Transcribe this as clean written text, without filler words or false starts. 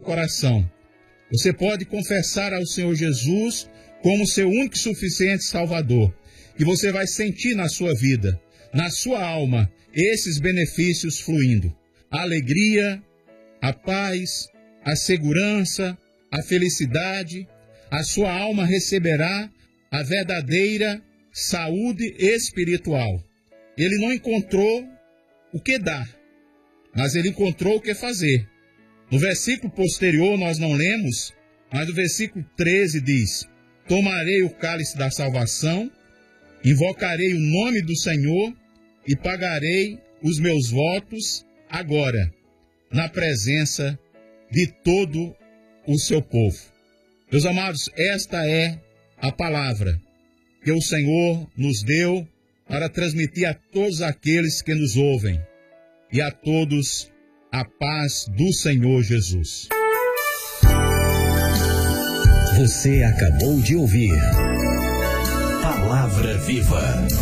coração. Você pode confessar ao Senhor Jesus como seu único e suficiente Salvador. E você vai sentir na sua vida, na sua alma, esses benefícios fluindo. A alegria, a paz, a segurança, a felicidade. A sua alma receberá a verdadeira saúde espiritual. Ele não encontrou o que dar, mas ele encontrou o que fazer. No versículo posterior nós não lemos, mas no versículo 13 diz: tomarei o cálice da salvação, invocarei o nome do Senhor e pagarei os meus votos agora, na presença de todo o seu povo. Meus amados, esta é a palavra que o Senhor nos deu para transmitir a todos aqueles que nos ouvem e a todos a paz do Senhor Jesus. Você acabou de ouvir Palavra Viva.